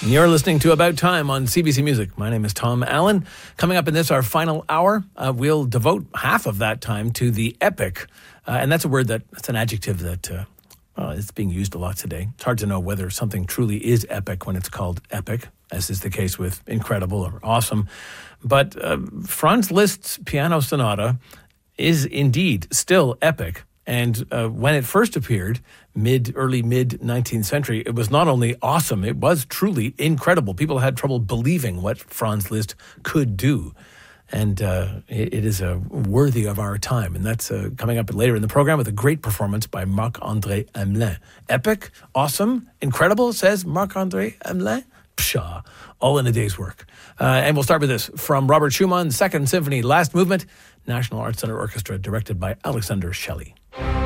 You're listening to About Time on CBC Music. My name is Tom Allen. Coming up in this, our final hour, we'll devote half of that time to the epic. And that's that's an adjective that is being used a lot today. It's hard to know whether something truly is epic when it's called epic, as is the case with incredible or awesome. But Franz Liszt's Piano Sonata is indeed still epic. And when it first appeared, early mid 19th century, it was not only awesome, it was truly incredible. People had trouble believing what Franz Liszt could do. And it is worthy of our time. And that's coming up later in the program with a great performance by Marc-André Hamelin. Epic, awesome, incredible, says Marc-André Hamelin. Pshaw, all in a day's work. And we'll start with this from Robert Schumann, Second Symphony, Last Movement, National Arts Center Orchestra, directed by Alexander Shelley.